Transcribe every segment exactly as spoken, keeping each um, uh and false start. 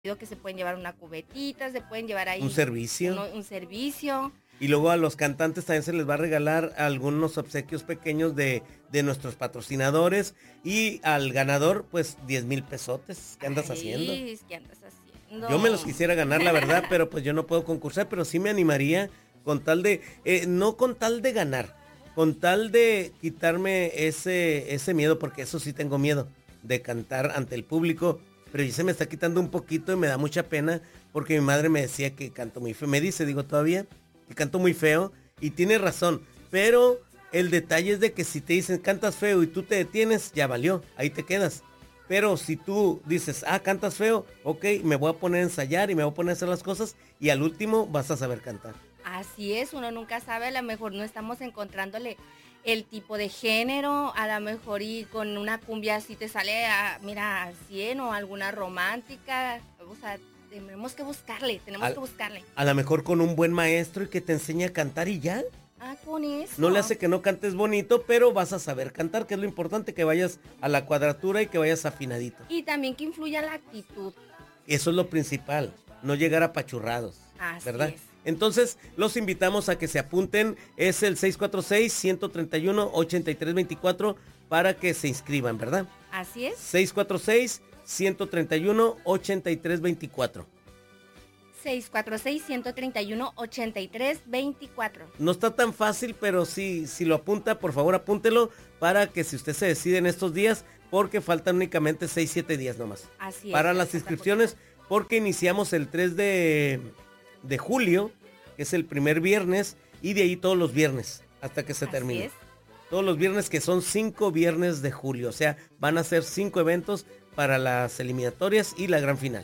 que se pueden llevar una cubetita, se pueden llevar ahí un servicio. uno, un servicio. Y luego a los cantantes también se les va a regalar algunos obsequios pequeños de, de nuestros patrocinadores. Y al ganador, pues, diez mil pesotes. ¿Qué andas Ay, haciendo? ¿qué andas haciendo? Yo me los quisiera ganar, la verdad, pero pues yo no puedo concursar, pero sí me animaría con tal de, eh, no con tal de ganar, con tal de quitarme ese, ese miedo, porque eso sí tengo miedo, de cantar ante el público, pero ya se me está quitando un poquito y me da mucha pena, porque mi madre me decía que canto muy feo, me dice, digo todavía, que canto muy feo, y tiene razón, pero el detalle es de que si te dicen cantas feo y tú te detienes, ya valió, ahí te quedas. Pero si tú dices, ah, cantas feo, ok, me voy a poner a ensayar y me voy a poner a hacer las cosas y al último vas a saber cantar. Así es, uno nunca sabe, a lo mejor no estamos encontrándole el tipo de género, a lo mejor y con una cumbia así te sale, a, mira, al cien o alguna romántica, o sea, tenemos que buscarle, tenemos Al, que buscarle. A lo mejor con un buen maestro y que te enseñe a cantar y ya. Ah, con eso. No le hace que no cantes bonito, pero vas a saber cantar, que es lo importante, que vayas a la cuadratura y que vayas afinadito. Y también que influya la actitud. Eso es lo principal, no llegar apachurrados, Así ¿verdad? es. Entonces, los invitamos a que se apunten, es el seis cuatro seis, uno tres uno, ocho tres dos cuatro para que se inscriban, ¿verdad? Así es. seis cuatro seis, uno tres uno, ocho tres dos cuatro. seis cuatro seis, uno tres uno, ocho tres dos cuatro. No está tan fácil, pero sí, si lo apunta, por favor apúntelo para que si usted se decide en estos días, porque faltan únicamente seis, siete días nomás. Así es. Para las inscripciones, porque iniciamos el tres de, de julio, que es el primer viernes, y de ahí todos los viernes, hasta que se Así termine. es. Todos los viernes, que son cinco viernes de julio, o sea, van a ser cinco eventos para las eliminatorias y la gran final.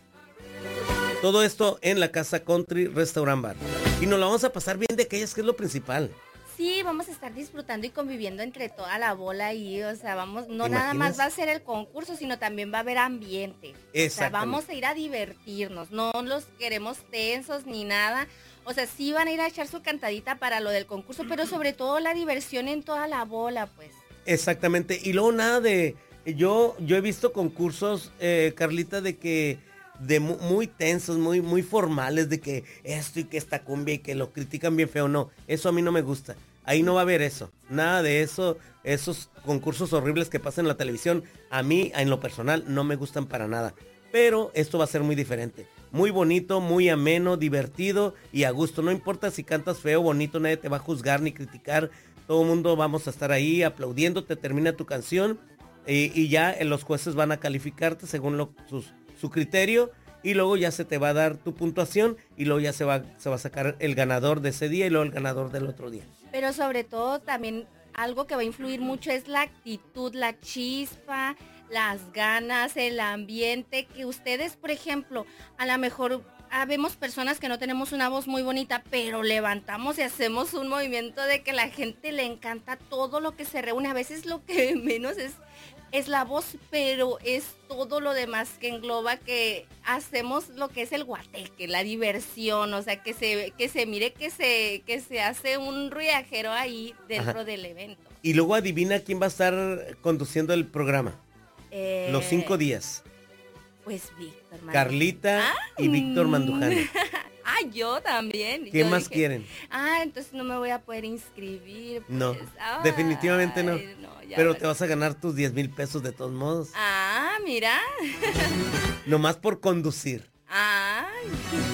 Todo esto en la Casa Country Restaurant Bar. Y nos lo vamos a pasar bien de aquellas, que es lo principal. Sí, vamos a estar disfrutando y conviviendo entre toda la bola ahí, o sea, vamos, no nada más va a ser el concurso, sino también va a haber ambiente. O sea, vamos a ir a divertirnos, no los queremos tensos ni nada. O sea, sí van a ir a echar su cantadita para lo del concurso, pero sobre todo la diversión en toda la bola, pues. Exactamente. Y luego nada de, yo, yo he visto concursos, eh, Carlita, de que de muy, muy tensos, muy, muy formales, de que esto y que esta cumbia y que lo critican bien feo. No, eso a mí no me gusta. Ahí no va a haber eso. Nada de eso, esos concursos horribles que pasan en la televisión, a mí, en lo personal, no me gustan para nada. Pero esto va a ser muy diferente. Muy bonito, muy ameno, divertido y a gusto. No importa si cantas feo o bonito, nadie te va a juzgar ni criticar. Todo el mundo vamos a estar ahí aplaudiéndote, termina tu canción y, y ya los jueces van a calificarte según lo, sus su criterio y luego ya se te va a dar tu puntuación y luego ya se va, se va a sacar el ganador de ese día y luego el ganador del otro día. Pero sobre todo también algo que va a influir mucho es la actitud, la chispa, las ganas, el ambiente, que ustedes, por ejemplo, a lo mejor habemos personas que no tenemos una voz muy bonita, pero levantamos y hacemos un movimiento de que la gente le encanta todo lo que se reúne. A veces lo que menos es es la voz, pero es todo lo demás que engloba, que hacemos lo que es el guateque, la diversión, o sea, que se, que se mire que se, que se hace un ruidajero ahí dentro Ajá. del evento. Y luego adivina quién va a estar conduciendo el programa. Eh, Los cinco días. Pues Víctor Mandujano. Carlita ah, y Víctor Mandujano. Ah, yo también. ¿Qué yo más dije, quieren? Ah, entonces no me voy a poder inscribir. Pues. No, Ay, definitivamente no. no Pero vale. te vas a ganar tus diez mil pesos de todos modos. Ah, mira. Nomás por conducir. Ay.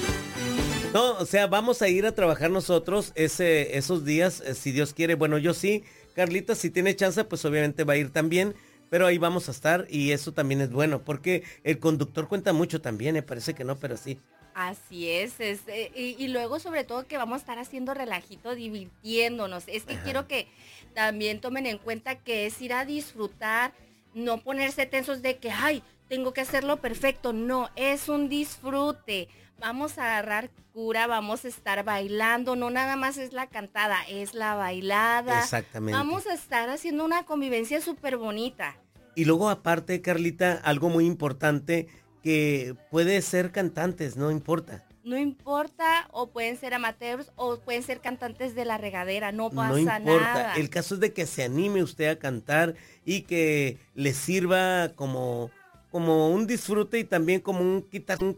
No, o sea, vamos a ir a trabajar nosotros ese, esos días, eh, si Dios quiere. Bueno, yo sí. Carlita, si tiene chance, pues obviamente va a ir también. Pero ahí vamos a estar y eso también es bueno. Porque el conductor cuenta mucho también, me parece que no, pero sí. Así es, es eh, y, y luego sobre todo que vamos a estar haciendo relajito, divirtiéndonos. Es que Ajá. quiero que también tomen en cuenta que es ir a disfrutar, no ponerse tensos de que, ay, tengo que hacerlo perfecto. No, es un disfrute. Vamos a agarrar cura, vamos a estar bailando, no nada más es la cantada, es la bailada. Exactamente. Vamos a estar haciendo una convivencia súper bonita. Y luego aparte, Carlita, algo muy importante, que puede ser cantantes, no importa. No importa, o pueden ser amateurs, o pueden ser cantantes de la regadera, no pasa nada. No importa, nada. El caso es de que se anime usted a cantar y que le sirva como, como un disfrute y también como un quitar un